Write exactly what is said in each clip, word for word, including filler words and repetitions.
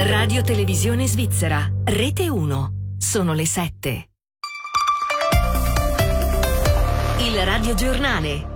Radio Televisione Svizzera, Rete uno. Sono le sette. Il Radio Giornale.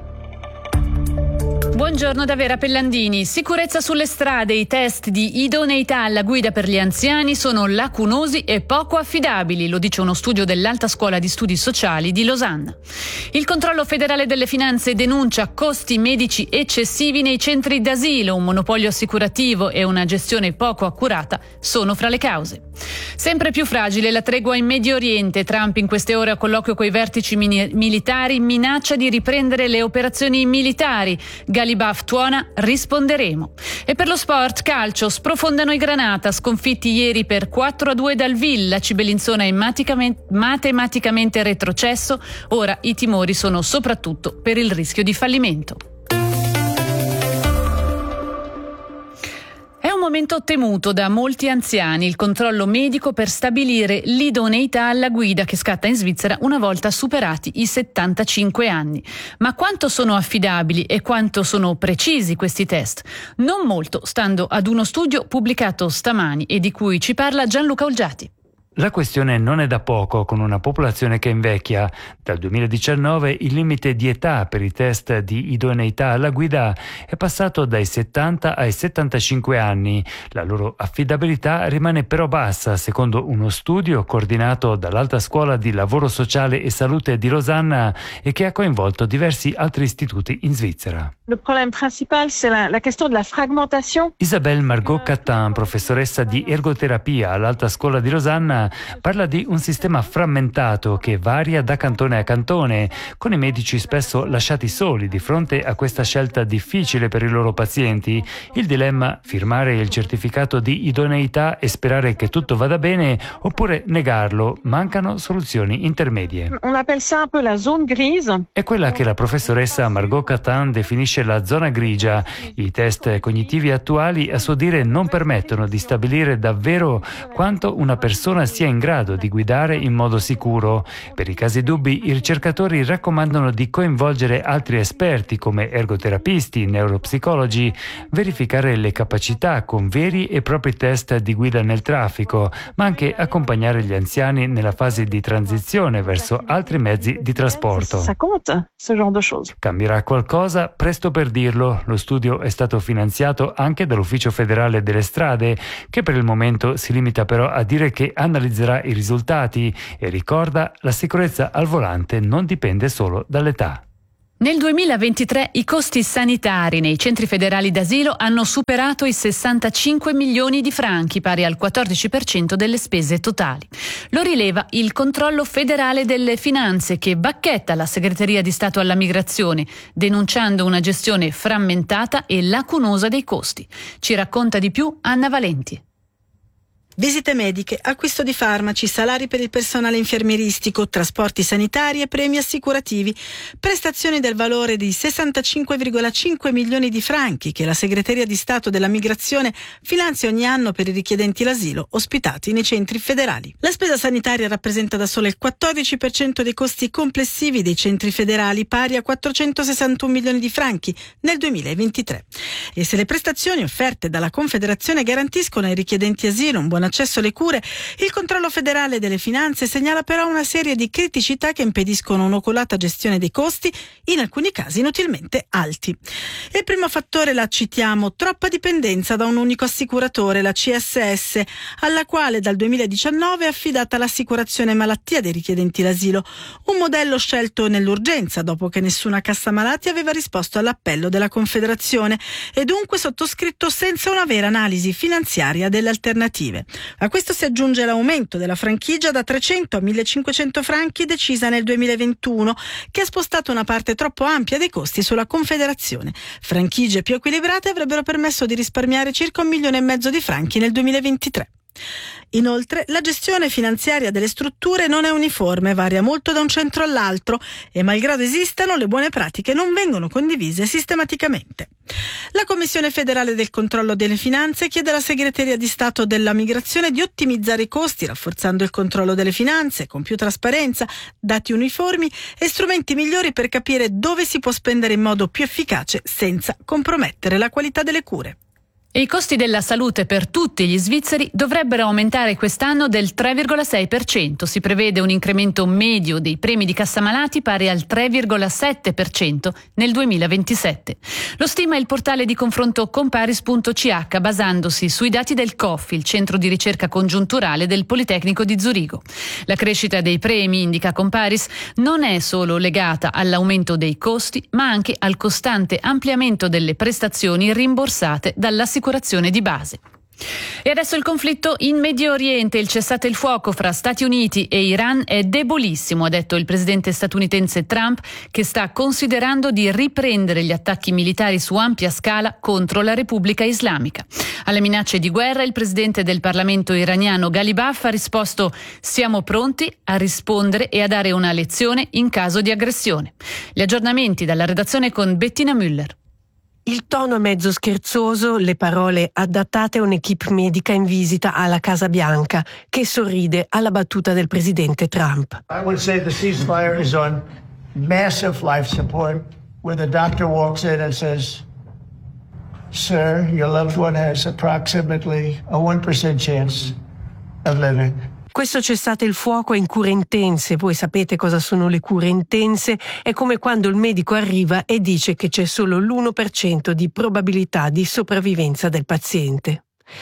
Buongiorno da Vera Pellandini. Sicurezza sulle strade. I test di idoneità alla guida per gli anziani sono lacunosi e poco affidabili, lo dice uno studio dell'Alta Scuola di Studi Sociali di Losanna. Il controllo federale delle finanze denuncia costi medici eccessivi nei centri d'asilo, un monopolio assicurativo e una gestione poco accurata sono fra le cause. Sempre più fragile la tregua in Medio Oriente. Trump in queste ore a colloquio coi vertici mini- militari minaccia di riprendere le operazioni militari. Galibaf tuona, risponderemo. E per lo sport, calcio, sprofondano i Granata, sconfitti ieri per quattro a due dal Villa. Cibelinzona è maticamente, matematicamente retrocesso, ora i timori sono soprattutto per il rischio di fallimento. È un momento temuto da molti anziani, il controllo medico per stabilire l'idoneità alla guida che scatta in Svizzera una volta superati i settantacinque anni. Ma quanto sono affidabili e quanto sono precisi questi test? Non molto, stando ad uno studio pubblicato stamani e di cui ci parla Gianluca Olgiati. La questione non è da poco, con una popolazione che invecchia. Dal duemiladiciannove il limite di età per i test di idoneità alla guida è passato dai settanta ai settantacinque anni. La loro affidabilità rimane però bassa, secondo uno studio coordinato dall'Alta Scuola di Lavoro Sociale e Salute di Losanna e che ha coinvolto diversi altri istituti in Svizzera. Le problème principal, c'est la, la question de la fragmentation. Isabelle Margot Catin, professoressa di ergoterapia all'Alta Scuola di Losanna, parla di un sistema frammentato che varia da cantone a cantone, con i medici spesso lasciati soli di fronte a questa scelta difficile per i loro pazienti. Il dilemma: firmare il certificato di idoneità e sperare che tutto vada bene, oppure negarlo. Mancano soluzioni intermedie. On appelle ça un peu la zone grise. È quella che la professoressa Margot Catin definisce la zona grigia. I test cognitivi attuali, a suo dire, non permettono di stabilire davvero quanto una persona sia in grado di guidare in modo sicuro. Per i casi dubbi, i ricercatori raccomandano di coinvolgere altri esperti come ergoterapisti, neuropsicologi, verificare le capacità con veri e propri test di guida nel traffico, ma anche accompagnare gli anziani nella fase di transizione verso altri mezzi di trasporto. Ça compte, ce genre de choses. Cambierà qualcosa? Presto per dirlo. Lo studio è stato finanziato anche dall'Ufficio Federale delle Strade, che per il momento si limita però a dire che analizzerà i risultati e ricorda: la sicurezza al volante non dipende solo dall'età. Nel duemilaventitré i costi sanitari nei centri federali d'asilo hanno superato i sessantacinque milioni di franchi, pari al quattordici per cento delle spese totali. Lo rileva il controllo federale delle finanze, che bacchetta la Segreteria di Stato alla Migrazione, denunciando una gestione frammentata e lacunosa dei costi. Ci racconta di più Anna Valenti. Visite mediche, acquisto di farmaci, salari per il personale infermieristico, trasporti sanitari e premi assicurativi, prestazioni del valore di sessantacinque virgola cinque milioni di franchi che la Segreteria di Stato della Migrazione finanzia ogni anno per i richiedenti l'asilo ospitati nei centri federali. La spesa sanitaria rappresenta da sola il quattordici per cento dei costi complessivi dei centri federali, pari a quattrocentosessantuno milioni di franchi nel duemilaventitré. E se le prestazioni offerte dalla Confederazione garantiscono ai richiedenti asilo un buon accesso alle cure, il controllo federale delle finanze segnala però una serie di criticità che impediscono un'oculata gestione dei costi, in alcuni casi inutilmente alti. Il primo fattore, la citiamo, troppa dipendenza da un unico assicuratore, la C S S, alla quale dal duemiladiciannove è affidata l'assicurazione malattia dei richiedenti l'asilo, un modello scelto nell'urgenza dopo che nessuna cassa malati aveva risposto all'appello della Confederazione e dunque sottoscritto senza una vera analisi finanziaria delle alternative. A questo si aggiunge l'aumento della franchigia da trecento a millecinquecento franchi decisa nel duemilaventuno, che ha spostato una parte troppo ampia dei costi sulla Confederazione. Franchigie più equilibrate avrebbero permesso di risparmiare circa un milione e mezzo di franchi nel duemilaventitré. Inoltre, la gestione finanziaria delle strutture non è uniforme, varia molto da un centro all'altro e, malgrado esistano, le buone pratiche non vengono condivise sistematicamente. La Commissione federale del controllo delle finanze chiede alla Segreteria di Stato della Migrazione di ottimizzare i costi, rafforzando il controllo delle finanze con più trasparenza, dati uniformi e strumenti migliori per capire dove si può spendere in modo più efficace senza compromettere la qualità delle cure. E i costi della salute per tutti gli svizzeri dovrebbero aumentare quest'anno del tre virgola sei per cento. Si prevede un incremento medio dei premi di cassamalati pari al tre virgola sette per cento nel duemilaventisette. Lo stima il portale di confronto comparis punto c h basandosi sui dati del C O F, il centro di ricerca congiunturale del Politecnico di Zurigo. La crescita dei premi, indica Comparis, non è solo legata all'aumento dei costi, ma anche al costante ampliamento delle prestazioni rimborsate dall'assicurazione di base. E adesso il conflitto in Medio Oriente. Il cessate il fuoco fra Stati Uniti e Iran è debolissimo, ha detto il presidente statunitense Trump, che sta considerando di riprendere gli attacchi militari su ampia scala contro la Repubblica Islamica. Alle minacce di guerra il presidente del Parlamento iraniano Ghalibaf ha risposto: siamo pronti a rispondere e a dare una lezione in caso di aggressione. Gli aggiornamenti dalla redazione con Bettina Müller. Il tono mezzo scherzoso, le parole adattate a un'equipe medica in visita alla Casa Bianca, che sorride alla battuta del presidente Trump. I would say the ceasefire is on massive life support, where the doctor walks in and says, "Sir, your loved one has approximately a one percent chance of living." Questo cessate il fuoco è in cure intense. Voi sapete cosa sono le cure intense? È come quando il medico arriva e dice che c'è solo l'uno per cento di probabilità di sopravvivenza del paziente.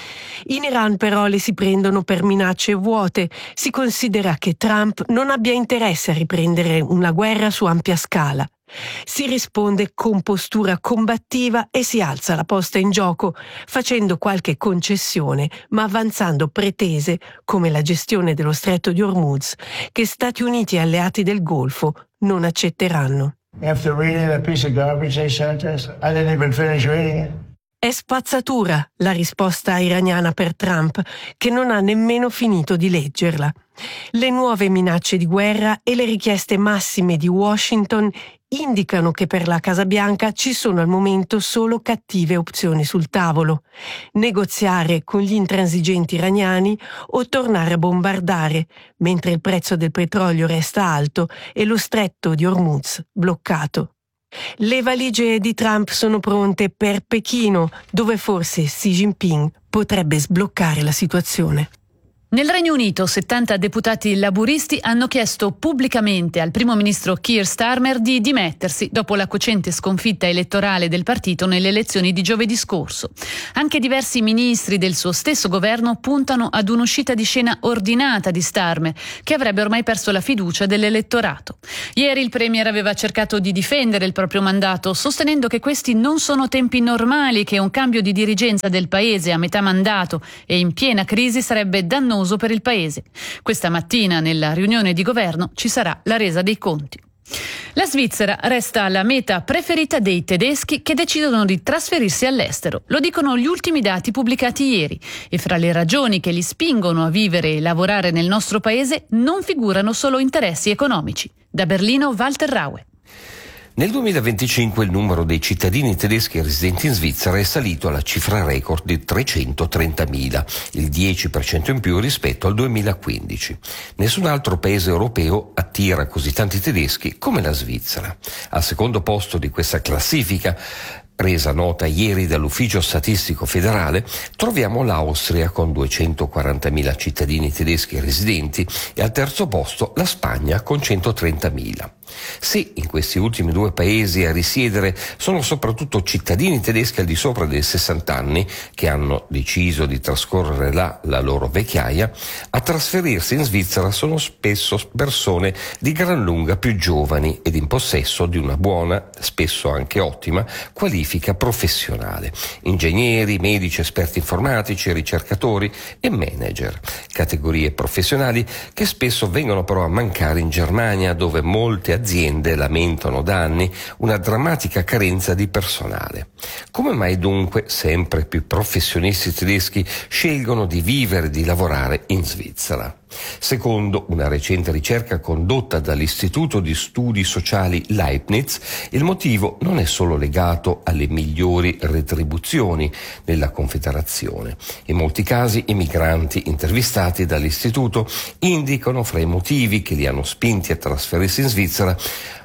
In Iran però le si prendono per minacce vuote. Si considera che Trump non abbia interesse a riprendere una guerra su ampia scala. Si risponde con postura combattiva e si alza la posta in gioco, facendo qualche concessione, ma avanzando pretese come la gestione dello stretto di Hormuz, che Stati Uniti e alleati del Golfo non accetteranno. After reading that piece of garbage they sent us, I didn't even finish reading it. È spazzatura la risposta iraniana per Trump, che non ha nemmeno finito di leggerla. Le nuove minacce di guerra e le richieste massime di Washington indicano che per la Casa Bianca ci sono al momento solo cattive opzioni sul tavolo: negoziare con gli intransigenti iraniani o tornare a bombardare, mentre il prezzo del petrolio resta alto e lo stretto di Hormuz bloccato. Le valigie di Trump sono pronte per Pechino, dove forse Xi Jinping potrebbe sbloccare la situazione. Nel Regno Unito settanta deputati laburisti hanno chiesto pubblicamente al primo ministro Keir Starmer di dimettersi dopo la cocente sconfitta elettorale del partito nelle elezioni di giovedì scorso. Anche diversi ministri del suo stesso governo puntano ad un'uscita di scena ordinata di Starmer, che avrebbe ormai perso la fiducia dell'elettorato. Ieri il premier aveva cercato di difendere il proprio mandato, sostenendo che questi non sono tempi normali, che un cambio di dirigenza del paese a metà mandato e in piena crisi sarebbe dannoso per il paese. Questa mattina nella riunione di governo ci sarà la resa dei conti. La Svizzera resta la meta preferita dei tedeschi che decidono di trasferirsi all'estero. Lo dicono gli ultimi dati pubblicati ieri, e fra le ragioni che li spingono a vivere e lavorare nel nostro paese non figurano solo interessi economici. Da Berlino, Walter Raue. Nel duemilaventicinque il numero dei cittadini tedeschi residenti in Svizzera è salito alla cifra record di trecentotrentamila, il dieci per cento in più rispetto al duemilaquindici. Nessun altro paese europeo attira così tanti tedeschi come la Svizzera. Al secondo posto di questa classifica, resa nota ieri dall'Ufficio Statistico Federale, troviamo l'Austria con duecentoquarantamila cittadini tedeschi residenti e al terzo posto la Spagna con centotrentamila. Se in questi ultimi due paesi a risiedere sono soprattutto cittadini tedeschi al di sopra dei sessanta anni che hanno deciso di trascorrere là la loro vecchiaia, a trasferirsi in Svizzera sono spesso persone di gran lunga più giovani ed in possesso di una buona, spesso anche ottima, qualifica professionale: ingegneri, medici, esperti informatici, ricercatori e manager, categorie professionali che spesso vengono però a mancare in Germania, dove molte aziende lamentano da anni una drammatica carenza di personale. Come mai dunque sempre più professionisti tedeschi scelgono di vivere e di lavorare in Svizzera? Secondo una recente ricerca condotta dall'Istituto di Studi Sociali Leibniz, il motivo non è solo legato alle migliori retribuzioni nella Confederazione. In molti casi i migranti intervistati dall'Istituto indicano fra i motivi che li hanno spinti a trasferirsi in Svizzera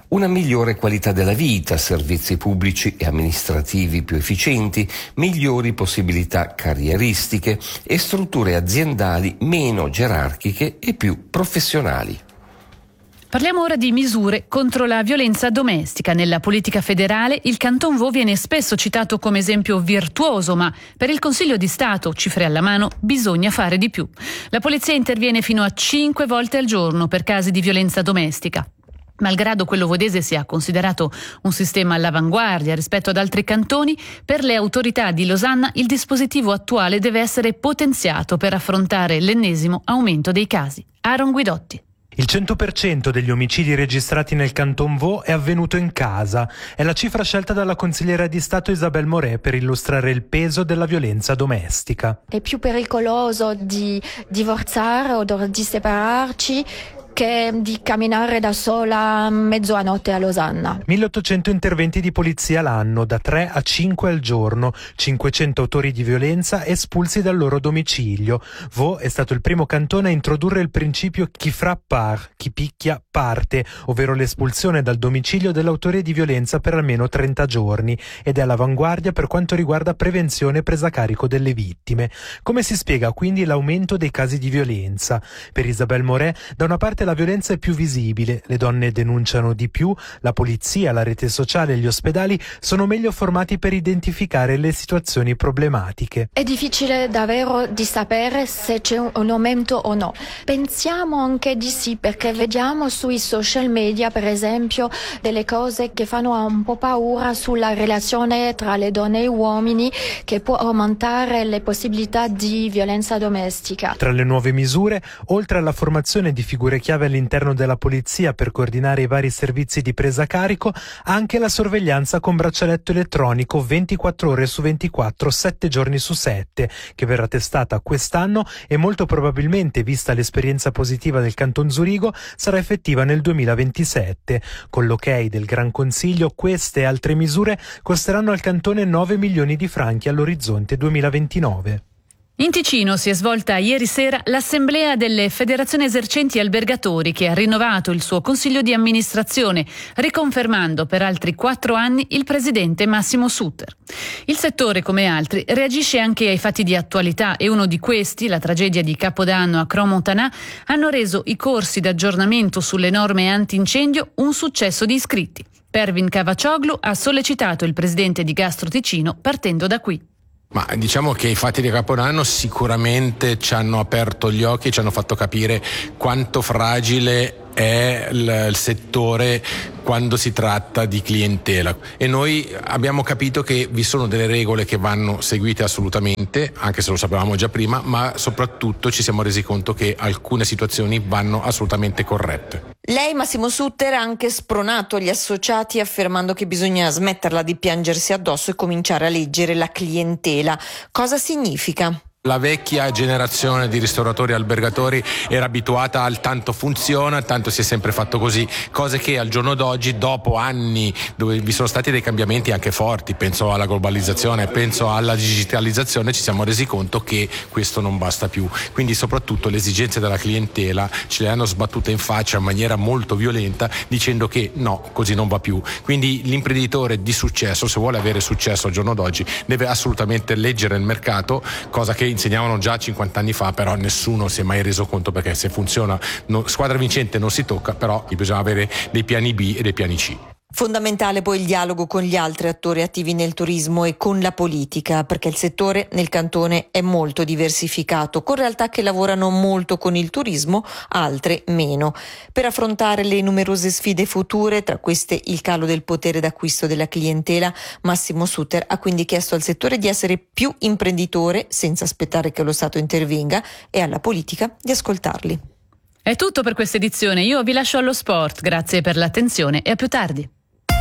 Una migliore qualità della vita, servizi pubblici e amministrativi più efficienti, migliori possibilità carrieristiche e strutture aziendali meno gerarchiche e più professionali. Parliamo ora di misure contro la violenza domestica. Nella politica federale il Canton Vaud viene spesso citato come esempio virtuoso, ma per il Consiglio di Stato, cifre alla mano, bisogna fare di più. La polizia interviene fino a cinque volte al giorno per casi di violenza domestica. Malgrado quello vodese sia considerato un sistema all'avanguardia rispetto ad altri cantoni, per le autorità di Losanna il dispositivo attuale deve essere potenziato per affrontare l'ennesimo aumento dei casi. Aaron Guidotti. Il cento per cento degli omicidi registrati nel Canton Vaud è avvenuto in casa. È la cifra scelta dalla consigliera di Stato Isabelle Moret per illustrare il peso della violenza domestica. È più pericoloso di divorziare o di separarci che di camminare da sola mezzanotte a Losanna. milleottocento interventi di polizia l'anno, da tre a cinque al giorno, cinquecento autori di violenza espulsi dal loro domicilio. Vaud è stato il primo cantone a introdurre il principio chi frappe part, chi picchia parte, ovvero l'espulsione dal domicilio dell'autore di violenza per almeno trenta giorni, ed è all'avanguardia per quanto riguarda prevenzione e presa a carico delle vittime. Come si spiega quindi l'aumento dei casi di violenza? Per Isabelle Moret, da una parte la violenza è più visibile, le donne denunciano di più, la polizia, la rete sociale e gli ospedali sono meglio formati per identificare le situazioni problematiche. È difficile davvero di sapere se c'è un aumento o no. Pensiamo anche di sì, perché vediamo sui social media, per esempio, delle cose che fanno un po' paura sulla relazione tra le donne e gli uomini, che può aumentare le possibilità di violenza domestica. Tra le nuove misure, oltre alla formazione di figure chiave all'interno della polizia per coordinare i vari servizi di presa a carico, anche la sorveglianza con braccialetto elettronico ventiquattro ore su ventiquattro, sette giorni su sette, che verrà testata quest'anno e molto probabilmente, vista l'esperienza positiva del Canton Zurigo, sarà effettiva nel duemilaventisette. Con l'ok del Gran Consiglio, queste e altre misure costeranno al cantone nove milioni di franchi all'orizzonte duemilaventinove. In Ticino si è svolta ieri sera l'assemblea delle federazioni esercenti albergatori, che ha rinnovato il suo consiglio di amministrazione, riconfermando per altri quattro anni il presidente Massimo Sutter. Il settore, come altri, reagisce anche ai fatti di attualità e uno di questi, la tragedia di Capodanno a Crans-Montana, hanno reso i corsi d'aggiornamento sulle norme antincendio un successo di iscritti. Pervin Cavacioglu ha sollecitato il presidente di Gastro Ticino partendo da qui. Ma diciamo che i fatti di Capodanno sicuramente ci hanno aperto gli occhi e ci hanno fatto capire quanto fragile è il, il settore quando si tratta di clientela, e noi abbiamo capito che vi sono delle regole che vanno seguite assolutamente, anche se lo sapevamo già prima, ma soprattutto ci siamo resi conto che alcune situazioni vanno assolutamente corrette. Lei, Massimo Sutter, ha anche spronato gli associati affermando che bisogna smetterla di piangersi addosso e cominciare a leggere la clientela. Cosa significa? La vecchia generazione di ristoratori e albergatori era abituata al tanto funziona, tanto si è sempre fatto così, cose che al giorno d'oggi, dopo anni dove vi sono stati dei cambiamenti anche forti, penso alla globalizzazione, penso alla digitalizzazione, ci siamo resi conto che questo non basta più. Quindi soprattutto le esigenze della clientela ce le hanno sbattute in faccia in maniera molto violenta, dicendo che no, così non va più. Quindi l'imprenditore di successo, se vuole avere successo al giorno d'oggi, deve assolutamente leggere il mercato, cosa che insegnavano già cinquanta anni fa, però nessuno si è mai reso conto, perché se funziona, no, squadra vincente non si tocca, però bisogna avere dei piani B e dei piani C. Fondamentale poi il dialogo con gli altri attori attivi nel turismo e con la politica, perché il settore nel cantone è molto diversificato, con realtà che lavorano molto con il turismo, altre meno. Per affrontare le numerose sfide future, tra queste il calo del potere d'acquisto della clientela, Massimo Sutter ha quindi chiesto al settore di essere più imprenditore senza aspettare che lo Stato intervenga, e alla politica di ascoltarli. È tutto per questa edizione, io vi lascio allo sport, grazie per l'attenzione e a più tardi.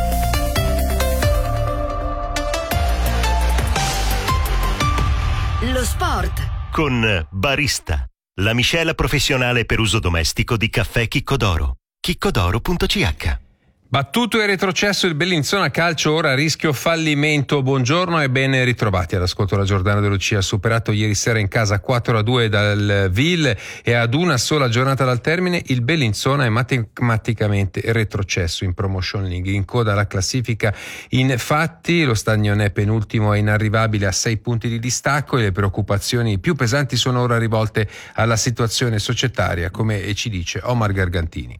Lo sport con Barista, la miscela professionale per uso domestico di caffè Chicco d'Oro. chicco d'oro punto c h. Battuto e retrocesso il Bellinzona Calcio, ora a rischio fallimento. Buongiorno e ben ritrovati all'ascolto della Giordana De Lucia. Superato ieri sera in casa quattro a due dal Ville e ad una sola giornata dal termine, il Bellinzona è matematicamente retrocesso in Promotion League. In coda alla classifica, infatti, lo Stagnone penultimo è inarrivabile a sei punti di distacco e le preoccupazioni più pesanti sono ora rivolte alla situazione societaria, come ci dice Omar Gargantini.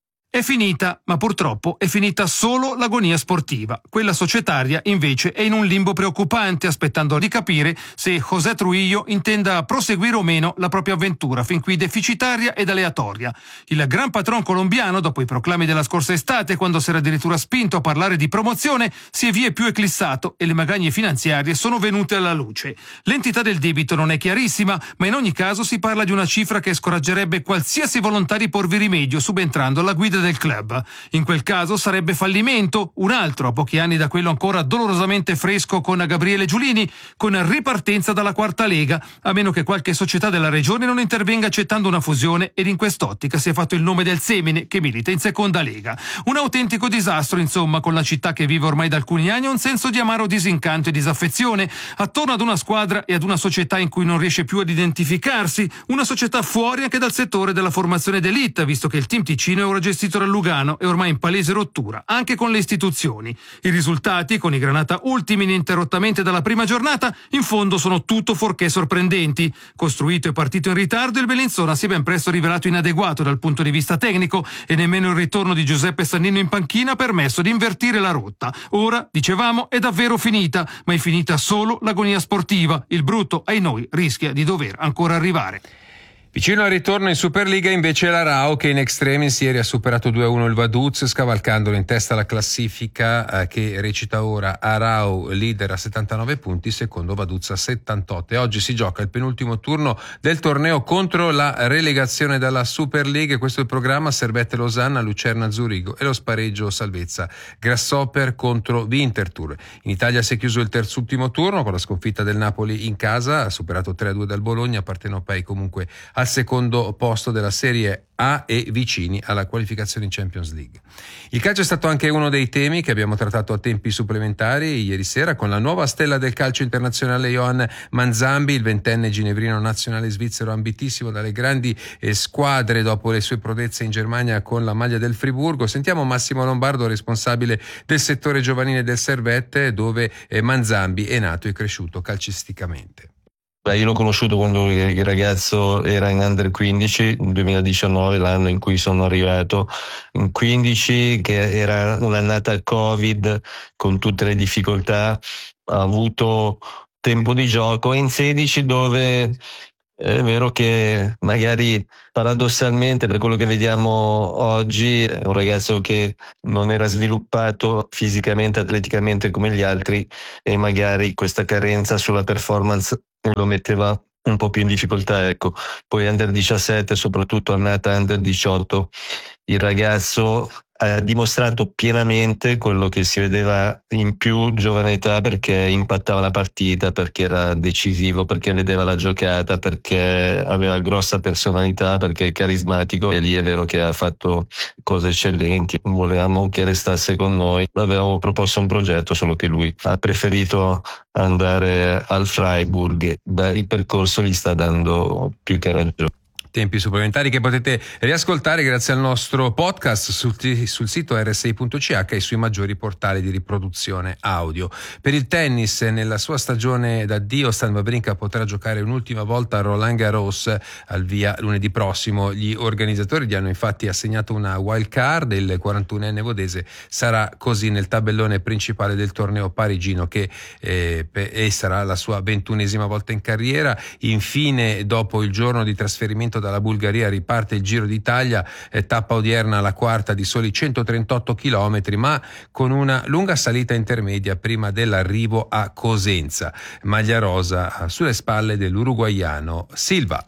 È finita, ma purtroppo è finita solo l'agonia sportiva. Quella societaria, invece, è in un limbo preoccupante, aspettando di capire se José Trujillo intenda proseguire o meno la propria avventura, fin qui deficitaria ed aleatoria. Il gran patron colombiano, dopo i proclami della scorsa estate, quando si era addirittura spinto a parlare di promozione, si è vie più eclissato e le magagne finanziarie sono venute alla luce. L'entità del debito non è chiarissima, ma in ogni caso si parla di una cifra che scoraggerebbe qualsiasi volontà di porvi rimedio, subentrando alla guida del club. In quel caso sarebbe fallimento, un altro a pochi anni da quello ancora dolorosamente fresco con Gabriele Giulini, con ripartenza dalla quarta lega, a meno che qualche società della regione non intervenga accettando una fusione, ed in quest'ottica si è fatto il nome del Semine, che milita in seconda lega. Un autentico disastro, insomma, con la città che vive ormai da alcuni anni un senso di amaro disincanto e disaffezione attorno ad una squadra e ad una società in cui non riesce più ad identificarsi, una società fuori anche dal settore della formazione d'élite, visto che il team ticino è ora gestito dal Lugano è ormai in palese rottura anche con le istituzioni. I risultati, con i Granata ultimi ininterrottamente dalla prima giornata, in fondo sono tutto fuorché sorprendenti. Costruito e partito in ritardo, il Bellinzona si è ben presto rivelato inadeguato dal punto di vista tecnico e nemmeno il ritorno di Giuseppe Sannino in panchina ha permesso di invertire la rotta. Ora, dicevamo, è davvero finita, ma è finita solo l'agonia sportiva. Il brutto, ai noi, rischia di dover ancora arrivare. Vicino al ritorno in Superliga invece l'Arao, che in extremis ieri ha superato due a uno il Vaduz, scavalcandolo in testa alla classifica, eh, che recita ora Arao leader a settantanove punti, secondo Vaduz a settantotto. E oggi si gioca il penultimo turno del torneo contro la relegazione dalla Superliga. Questo è il programma: Servette Losanna, Lucerna Zurigo e lo spareggio Salvezza Grasshopper contro Winterthur. In Italia si è chiuso il terzultimo turno con la sconfitta del Napoli in casa, ha superato tre a due dal Bologna, partenopei comunque al secondo posto della Serie A e vicini alla qualificazione in Champions League. Il calcio è stato anche uno dei temi che abbiamo trattato a tempi supplementari ieri sera con la nuova stella del calcio internazionale Johan Manzambi, il ventenne ginevrino nazionale svizzero ambitissimo dalle grandi eh, squadre dopo le sue prodezze in Germania con la maglia del Friburgo. Sentiamo Massimo Lombardo, responsabile del settore giovanile del Servette, dove eh, Manzambi è nato e cresciuto calcisticamente. Io l'ho conosciuto quando il ragazzo era in under quindici, nel duemiladiciannove, l'anno in cui sono arrivato in quindici, che era un'annata Covid con tutte le difficoltà, ha avuto tempo di gioco, e in sedici dove è vero che magari paradossalmente, per quello che vediamo oggi, è un ragazzo che non era sviluppato fisicamente, atleticamente come gli altri, e magari questa carenza sulla performance lo metteva un po' più in difficoltà, ecco. Poi under diciassette, soprattutto annata under diciotto, il ragazzo ha dimostrato pienamente quello che si vedeva in più giovane età, perché impattava la partita, perché era decisivo, perché vedeva la giocata, perché aveva grossa personalità, perché è carismatico, e lì è vero che ha fatto cose eccellenti. Volevamo che restasse con noi, avevamo proposto un progetto, solo che lui ha preferito andare al Freiburg. Beh, il percorso gli sta dando più che ragione. Tempi supplementari che potete riascoltare grazie al nostro podcast sul, sul sito erre sei punto c h e sui maggiori portali di riproduzione audio. Per il tennis, nella sua stagione d'addio, Stan Wawrinka potrà giocare un'ultima volta a Roland Garros al via lunedì prossimo. Gli organizzatori gli hanno infatti assegnato una wild card. Il quarantunenne vodese sarà così nel tabellone principale del torneo parigino, che eh, e sarà la sua ventunesima volta in carriera. Infine, dopo il giorno di trasferimento dalla Bulgaria, riparte il Giro d'Italia, eh, tappa odierna la quarta di soli centotrentotto chilometri, ma con una lunga salita intermedia prima dell'arrivo a Cosenza. Maglia rosa sulle spalle dell'uruguaiano Silva.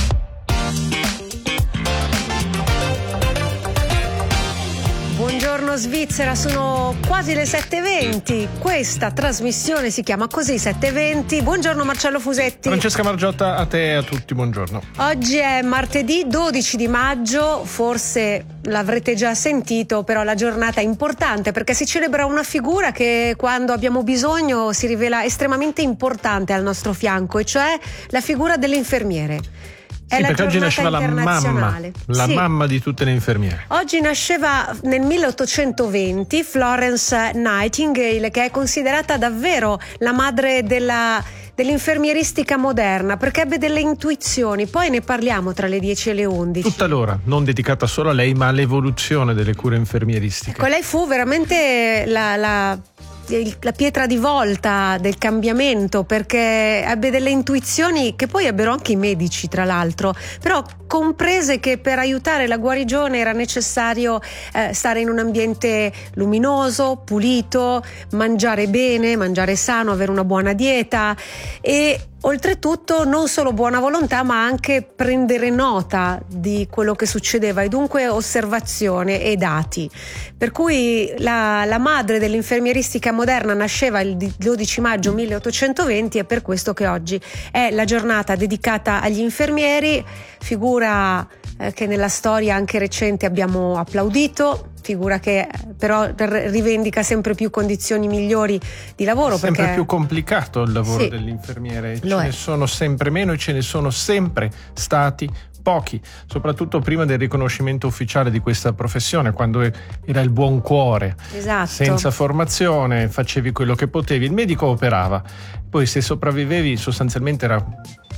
Buongiorno Buongiorno Svizzera, sono quasi le sette e venti. Questa trasmissione si chiama così, sette e venti. Buongiorno Marcello Fusetti. Francesca Margiotta, a te e a tutti, buongiorno. Oggi è martedì dodici di maggio, forse l'avrete già sentito, però la giornata è importante perché si celebra una figura che quando abbiamo bisogno si rivela estremamente importante al nostro fianco, e cioè la figura dell'infermiere. È sì, la perché oggi nasceva la mamma, la sì. mamma di tutte le infermiere. Oggi nasceva nel milleottocentoventi Florence Nightingale, che è considerata davvero la madre della, dell'infermieristica moderna, perché ebbe delle intuizioni. Poi ne parliamo tra le dieci e le undici. Tutta l'ora, non dedicata solo a lei, ma all'evoluzione delle cure infermieristiche. Ecco, lei fu veramente la... la la pietra di volta del cambiamento, perché ebbe delle intuizioni che poi ebbero anche i medici, tra l'altro, però comprese che per aiutare la guarigione era necessario eh, stare in un ambiente luminoso, pulito, mangiare bene, mangiare sano, avere una buona dieta e oltretutto non solo buona volontà, ma anche prendere nota di quello che succedeva e dunque osservazione e dati. Per cui la, la madre dell'infermieristica moderna nasceva il dodici maggio milleottocentoventi, e per questo che oggi è la giornata dedicata agli infermieri, figura eh, che nella storia anche recente abbiamo applaudito, figura che però rivendica sempre più condizioni migliori di lavoro. Sempre perché... più complicato il lavoro sì, dell'infermiere, ce lo ne è. sono sempre meno e ce ne sono sempre stati pochi, soprattutto prima del riconoscimento ufficiale di questa professione, quando era il buon cuore, esatto. senza formazione, facevi quello che potevi, il medico operava, poi se sopravvivevi sostanzialmente era...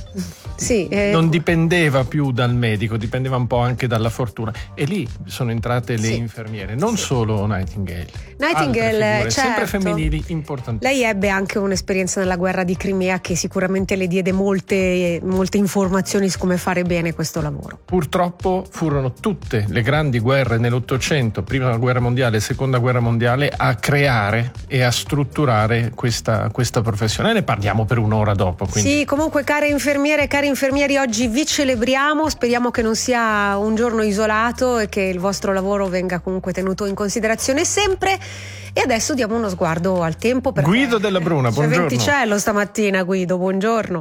Sì, eh, non dipendeva più dal medico, dipendeva un po' anche dalla fortuna, e lì sono entrate le sì, infermiere, non sì. solo Nightingale, Nightingale, figure, certo. sempre femminili, importanti. Lei ebbe anche un'esperienza nella guerra di Crimea che sicuramente le diede molte, molte informazioni su come fare bene questo lavoro. Purtroppo furono tutte le grandi guerre nell'Ottocento, prima guerra mondiale e seconda guerra mondiale, a creare e a strutturare questa, questa professione. Ne parliamo per un'ora dopo. Quindi. Sì, comunque care infermiere e cari infermieri, oggi vi celebriamo, speriamo che non sia un giorno isolato e che il vostro lavoro venga comunque tenuto in considerazione sempre. E adesso diamo uno sguardo al tempo. Guido Della Bruna, buongiorno. C'è venticello stamattina, Guido, buongiorno.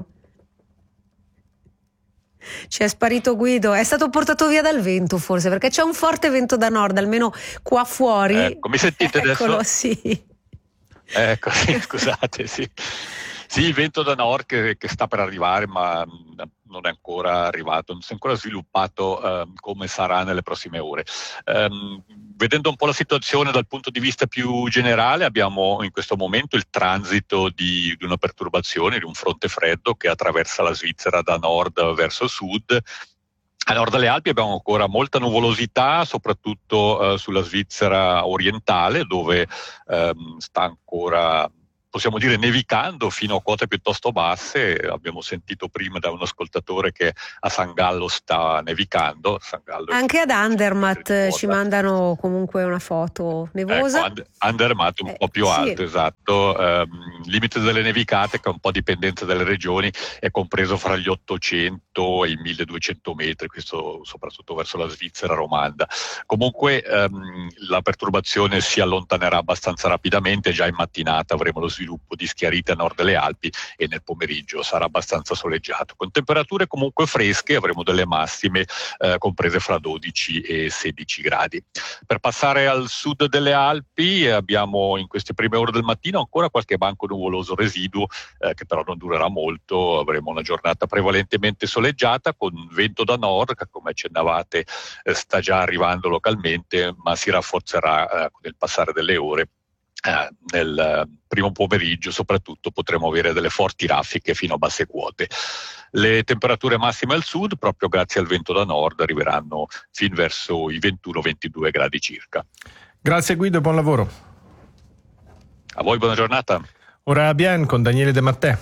Ci è sparito Guido, è stato portato via dal vento forse, perché c'è un forte vento da nord, almeno qua fuori. Ecco, mi sentite Eccolo, adesso? sì. Ecco, sì, scusate, sì. Sì, il vento da nord che, che sta per arrivare, ma non è ancora arrivato, non si è ancora sviluppato eh, come sarà nelle prossime ore. Um, vedendo un po' la situazione dal punto di vista più generale, abbiamo in questo momento il transito di, di una perturbazione, di un fronte freddo che attraversa la Svizzera da nord verso sud. A nord delle Alpi abbiamo ancora molta nuvolosità, soprattutto eh, sulla Svizzera orientale, dove ehm, sta ancora, possiamo dire, nevicando fino a quote piuttosto basse. Abbiamo sentito prima da un ascoltatore che a San Gallo sta nevicando. San Gallo Anche ad Andermatt ci mandano comunque una foto nevosa. Ecco, And- Andermatt un eh, po' più sì. alto, esatto. Um, limite delle nevicate, che è un po' dipendenza dalle regioni, è compreso fra gli ottocento e i milleduecento metri, questo soprattutto verso la Svizzera romanda. Comunque um, la perturbazione si allontanerà abbastanza rapidamente, già in mattinata avremo lo sviluppo di schiarite a nord delle Alpi e nel pomeriggio sarà abbastanza soleggiato, con temperature comunque fresche. Avremo delle massime eh, comprese fra dodici e sedici gradi. Per passare al sud delle Alpi abbiamo in queste prime ore del mattino ancora qualche banco nuvoloso residuo eh, che però non durerà molto. Avremo una giornata prevalentemente soleggiata con vento da nord che, come accennavate, eh, sta già arrivando localmente, ma si rafforzerà eh, con il passare delle ore. Eh, nel eh, primo pomeriggio soprattutto potremo avere delle forti raffiche fino a basse quote. Le temperature massime al sud, proprio grazie al vento da nord, arriveranno fin verso i ventuno ventidue gradi circa. Grazie Guido, buon lavoro. A voi buona giornata. Ora a Bien con Daniele De Mattè.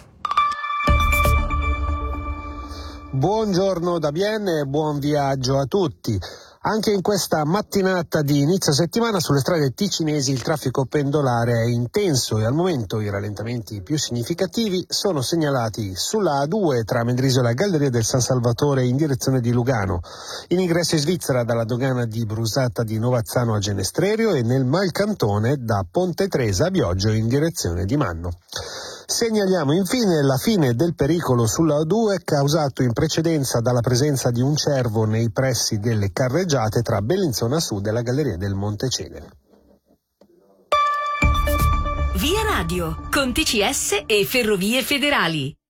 Buongiorno da Bien e buon viaggio a tutti. Anche in questa mattinata di inizio settimana sulle strade ticinesi il traffico pendolare è intenso e al momento i rallentamenti più significativi sono segnalati sulla A due tra Mendrisio e la Galleria del San Salvatore in direzione di Lugano, in ingresso in Svizzera dalla dogana di Brusata di Novazzano a Genestrerio e nel Malcantone da Ponte Tresa a Bioggio in direzione di Manno. Segnaliamo infine la fine del pericolo sulla A due causato in precedenza dalla presenza di un cervo nei pressi delle carreggiate tra Bellinzona Sud e la Galleria del Monte Cenere. Via Radio con T C S e Ferrovie Federali.